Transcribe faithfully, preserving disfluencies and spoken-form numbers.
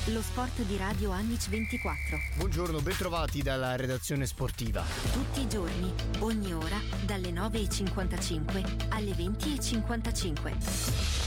lo sport di Radio Annic ventiquattro. Buongiorno, bentrovati dalla redazione sportiva. Tutti i giorni, ogni ora, dalle nove e cinquantacinque alle venti e cinquantacinque.